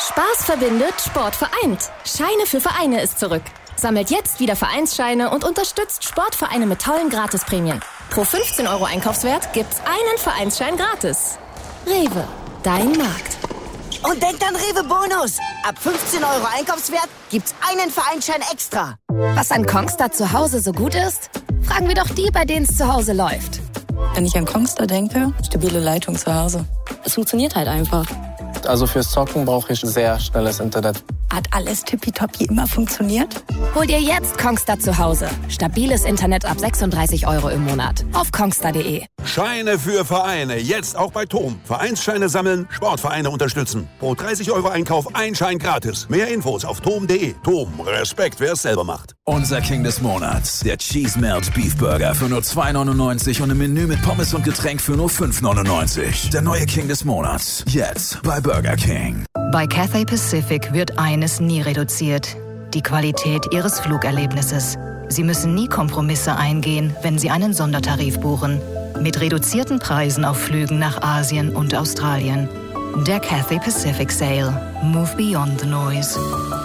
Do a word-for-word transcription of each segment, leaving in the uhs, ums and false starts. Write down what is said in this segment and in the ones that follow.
Spaß verbindet, Sport vereint. Scheine für Vereine ist zurück. Sammelt jetzt wieder Vereinsscheine und unterstützt Sportvereine mit tollen Gratisprämien. Pro fünfzehn Euro Einkaufswert gibt's einen Vereinsschein gratis. Rewe, dein Markt. Und denkt an Rewe Bonus. Ab fünfzehn Euro Einkaufswert gibt's einen Vereinsschein extra. Was an Kongstar zu Hause so gut ist? Fragen wir doch die, bei denen es zu Hause läuft. Wenn ich an Kongstar denke, stabile Leitung zu Hause. Es funktioniert halt einfach. Also fürs Zocken brauche ich sehr schnelles Internet. Hat alles tippitoppi immer funktioniert? Hol dir jetzt Kongstar zu Hause. Stabiles Internet ab sechsunddreißig Euro im Monat. Auf kongstar punkt de. Scheine für Vereine. Jetzt auch bei Tom. Vereinsscheine sammeln, Sportvereine unterstützen. Pro dreißig Euro Einkauf ein Schein gratis. Mehr Infos auf tom punkt de. Tom, Respekt, wer es selber macht. Unser King des Monats. Der Cheese Melt Beef Burger für nur zwei neunundneunzig und ein Menü mit Pommes und Getränk für nur fünf neunundneunzig. Der neue King des Monats. Jetzt bei Burger King. Bei Cathay Pacific wird eines nie reduziert: die Qualität Ihres Flugerlebnisses. Sie müssen nie Kompromisse eingehen, wenn Sie einen Sondertarif buchen. Mit reduzierten Preisen auf Flügen nach Asien und Australien. Der Cathay Pacific Sale. Move beyond the noise.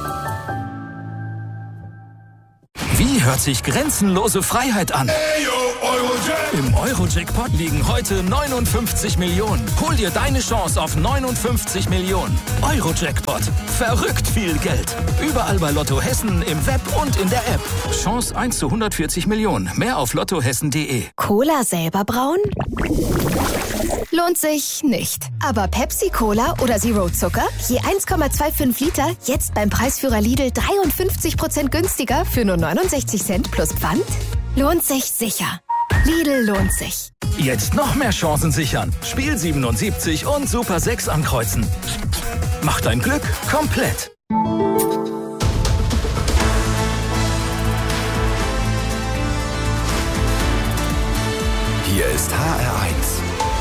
Wie hört sich grenzenlose Freiheit an? Im Euro-Jackpot liegen heute neunundfünfzig Millionen. Hol dir deine Chance auf neunundfünfzig Millionen. Euro-Jackpot. Verrückt viel Geld. Überall bei Lotto Hessen, im Web und in der App. Chance eins zu hundertvierzig Millionen. Mehr auf lottohessen punkt de. Cola selber brauen? Lohnt sich nicht. Aber Pepsi Cola oder Zero Zucker? Je eins Komma fünfundzwanzig Liter, jetzt beim Preisführer Lidl dreiundfünfzig Prozent günstiger für nur neunundsechzig Cent plus Pfand? Lohnt sich sicher. Lidl lohnt sich. Jetzt noch mehr Chancen sichern. Spiel siebenundsiebzig und Super sechs ankreuzen. Mach dein Glück komplett. Hier ist H R eins.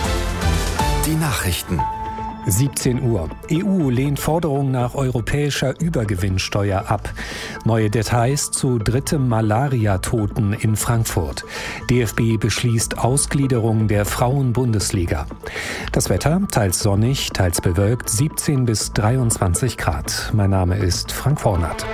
Die Nachrichten. siebzehn Uhr. E U lehnt Forderung nach europäischer Übergewinnsteuer ab. Neue Details zu drittem Malaria-Toten in Frankfurt. D F B beschließt Ausgliederung der Frauen-Bundesliga. Das Wetter, teils sonnig, teils bewölkt, siebzehn bis dreiundzwanzig Grad. Mein Name ist Frank Vornat.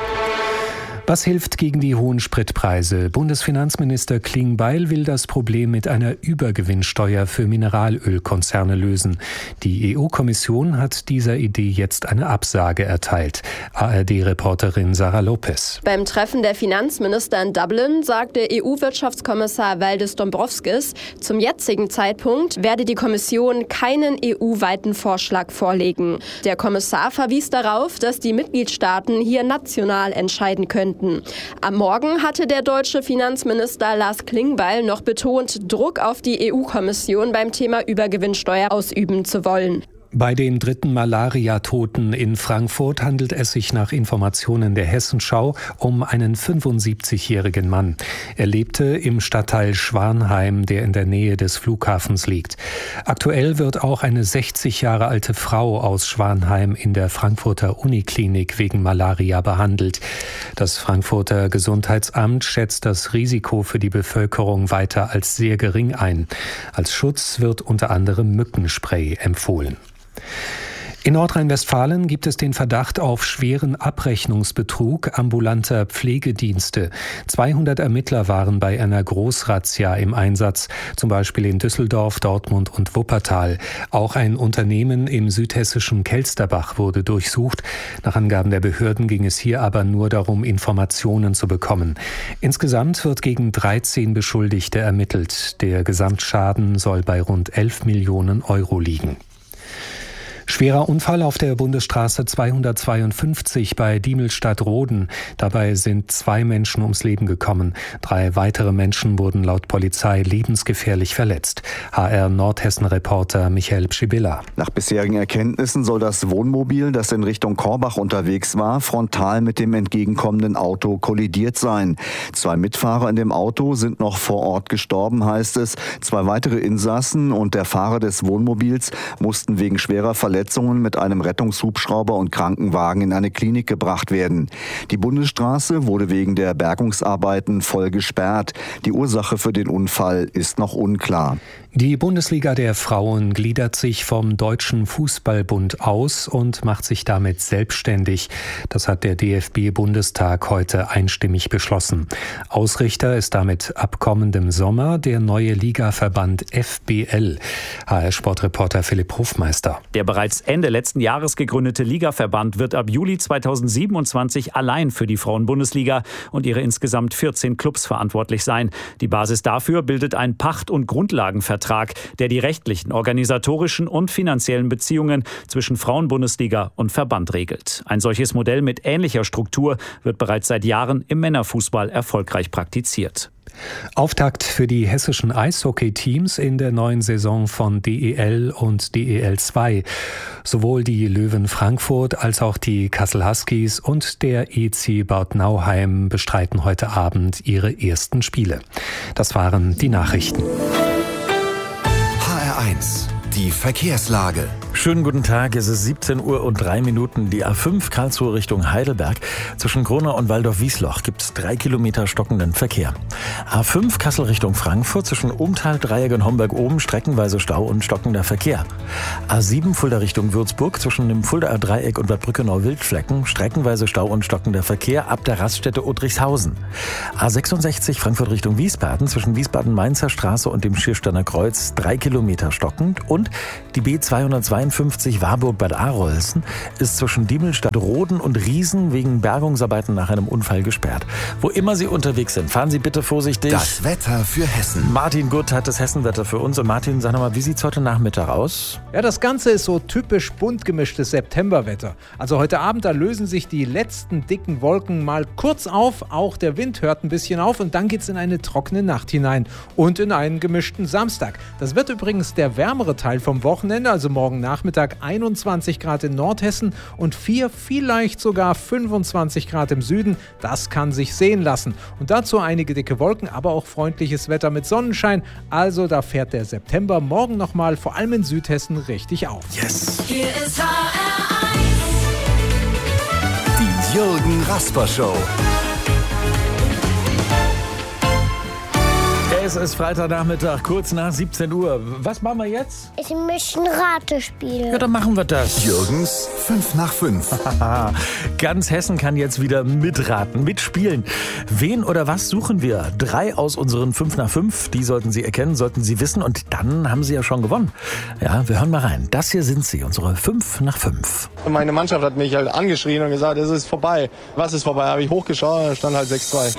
Was hilft gegen die hohen Spritpreise? Bundesfinanzminister Klingbeil will das Problem mit einer Übergewinnsteuer für Mineralölkonzerne lösen. Die E U-Kommission hat dieser Idee jetzt eine Absage erteilt. A R D-Reporterin Sarah Lopez. Beim Treffen der Finanzminister in Dublin sagte E U-Wirtschaftskommissar Valdis Dombrovskis, zum jetzigen Zeitpunkt werde die Kommission keinen E U-weiten Vorschlag vorlegen. Der Kommissar verwies darauf, dass die Mitgliedstaaten hier national entscheiden könnten. Am Morgen hatte der deutsche Finanzminister Lars Klingbeil noch betont, Druck auf die E U-Kommission beim Thema Übergewinnsteuer ausüben zu wollen. Bei den dritten Malaria-Toten in Frankfurt handelt es sich nach Informationen der Hessenschau um einen fünfundsiebzigjährigen Mann. Er lebte im Stadtteil Schwanheim, der in der Nähe des Flughafens liegt. Aktuell wird auch eine sechzig Jahre alte Frau aus Schwanheim in der Frankfurter Uniklinik wegen Malaria behandelt. Das Frankfurter Gesundheitsamt schätzt das Risiko für die Bevölkerung weiter als sehr gering ein. Als Schutz wird unter anderem Mückenspray empfohlen. In Nordrhein-Westfalen gibt es den Verdacht auf schweren Abrechnungsbetrug ambulanter Pflegedienste. zweihundert Ermittler waren bei einer Großrazzia im Einsatz, zum Beispiel in Düsseldorf, Dortmund und Wuppertal. Auch ein Unternehmen im südhessischen Kelsterbach wurde durchsucht. Nach Angaben der Behörden ging es hier aber nur darum, Informationen zu bekommen. Insgesamt wird gegen dreizehn Beschuldigte ermittelt. Der Gesamtschaden soll bei rund elf Millionen Euro liegen. Schwerer Unfall auf der Bundesstraße zweihundertzweiundfünfzig bei Diemelstadt-Roden. Dabei sind zwei Menschen ums Leben gekommen. Drei weitere Menschen wurden laut Polizei lebensgefährlich verletzt. H R Nordhessen-Reporter Michael Pschibilla. Nach bisherigen Erkenntnissen soll das Wohnmobil, das in Richtung Korbach unterwegs war, frontal mit dem entgegenkommenden Auto kollidiert sein. Zwei Mitfahrer in dem Auto sind noch vor Ort gestorben, heißt es. Zwei weitere Insassen und der Fahrer des Wohnmobils mussten wegen schwerer Verletzungen mit einem Rettungshubschrauber und Krankenwagen in eine Klinik gebracht werden. Die Bundesstraße wurde wegen der Bergungsarbeiten voll gesperrt. Die Ursache für den Unfall ist noch unklar. Die Bundesliga der Frauen gliedert sich vom Deutschen Fußballbund aus und macht sich damit selbstständig. Das hat der D F B-Bundestag heute einstimmig beschlossen. Ausrichter ist damit ab kommendem Sommer der neue Ligaverband F B L. H R-Sportreporter Philipp Hofmeister. Der bereits Ende letzten Jahres gegründete Ligaverband wird ab Juli zweitausendsiebenundzwanzig allein für die Frauenbundesliga und ihre insgesamt vierzehn Clubs verantwortlich sein. Die Basis dafür bildet ein Pacht- und Grundlagenvertrag, der die rechtlichen, organisatorischen und finanziellen Beziehungen zwischen Frauenbundesliga und Verband regelt. Ein solches Modell mit ähnlicher Struktur wird bereits seit Jahren im Männerfußball erfolgreich praktiziert. Auftakt für die hessischen Eishockey-Teams in der neuen Saison von D E L und D E L zwei. Sowohl die Löwen Frankfurt als auch die Kassel Huskies und der E C Bad Nauheim bestreiten heute Abend ihre ersten Spiele. Das waren die Nachrichten. H R eins, die Verkehrslage. Schönen guten Tag, es ist siebzehn Uhr und drei Minuten. Die A fünf Karlsruhe Richtung Heidelberg. Zwischen Gronau und Waldorf-Wiesloch gibt es drei Kilometer stockenden Verkehr. A fünf Kassel Richtung Frankfurt zwischen Umtal, Dreieck und Homberg-Oben streckenweise Stau und stockender Verkehr. A sieben Fulda Richtung Würzburg zwischen dem Fuldaer Dreieck und Bad Brückenau-Wildflecken streckenweise Stau und stockender Verkehr ab der Raststätte Udrichshausen. A sechsundsechzig Frankfurt Richtung Wiesbaden zwischen Wiesbaden-Mainzer Straße und dem Schiersteiner Kreuz drei Kilometer stockend und die B zweihundertzweiundfünfzig Warburg-Bad Arolsen ist zwischen Diemelstadt-Roden und Riesen wegen Bergungsarbeiten nach einem Unfall gesperrt. Wo immer Sie unterwegs sind, fahren Sie bitte vorsichtig. Das Wetter für Hessen. Martin Gutt hat das Hessenwetter für uns. Und Martin, sag nochmal, wie sieht's heute Nachmittag aus? Ja, das Ganze ist so typisch bunt gemischtes Septemberwetter. Also heute Abend, da lösen sich die letzten dicken Wolken mal kurz auf. Auch der Wind hört ein bisschen auf und dann geht's in eine trockene Nacht hinein und in einen gemischten Samstag. Das wird übrigens der wärmere Teil vom Wochenende, also morgen Nachmittag einundzwanzig Grad in Nordhessen und vier, vielleicht sogar fünfundzwanzig Grad im Süden. Das kann sich sehen lassen. Und dazu einige dicke Wolken, aber auch freundliches Wetter mit Sonnenschein. Also da fährt der September morgen nochmal, vor allem in Südhessen, richtig auf. Yes! Hier ist H R eins. Die Jürgen Rasper Show. Es ist Freitagnachmittag, kurz nach siebzehn Uhr. Was machen wir jetzt? Ich möchte ein Ratespiel. Ja, dann machen wir das. Jürgens fünf nach fünf. Ganz Hessen kann jetzt wieder mitraten, mitspielen. Wen oder was suchen wir? Drei aus unseren fünf nach fünf, die sollten Sie erkennen, sollten Sie wissen und dann haben Sie ja schon gewonnen. Ja, wir hören mal rein. Das hier sind sie, unsere fünf nach fünf. Meine Mannschaft hat mich halt angeschrien und gesagt, es ist vorbei. Was ist vorbei? Habe ich hochgeschaut, da stand halt sechs zwei.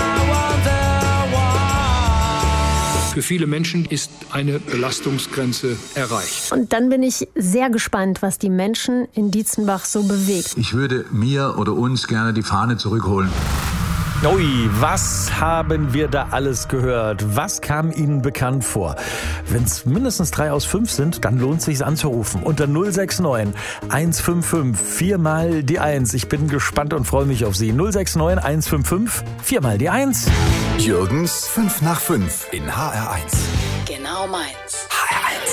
Für viele Menschen ist eine Belastungsgrenze erreicht. Und dann bin ich sehr gespannt, was die Menschen in Dietzenbach so bewegt. Ich würde mir oder uns gerne die Fahne zurückholen. Ui, was haben wir da alles gehört? Was kam Ihnen bekannt vor? Wenn es mindestens drei aus fünf sind, dann lohnt es sich anzurufen. Unter null sechs neun eins fünf fünf viermal die eins. Ich bin gespannt und freue mich auf Sie. null sechs neun eins fünf fünf viermal die eins. Jürgens fünf nach fünf in H R eins. Genau meins.